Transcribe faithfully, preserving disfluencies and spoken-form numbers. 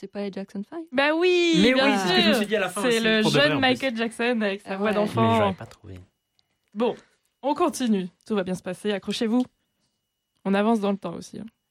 c'est pas les Jackson Five? Bah oui, Mais bien oui, c'est ce que je me sûr. suis dit à la fin C'est aussi, le pour de vrai, jeune en Michael Jackson avec sa Ah voix ouais. d'enfant. Mais j'aurais pas trouvé. Bon, on continue. Tout va bien se passer. Accrochez-vous. On avance dans le temps aussi. hein.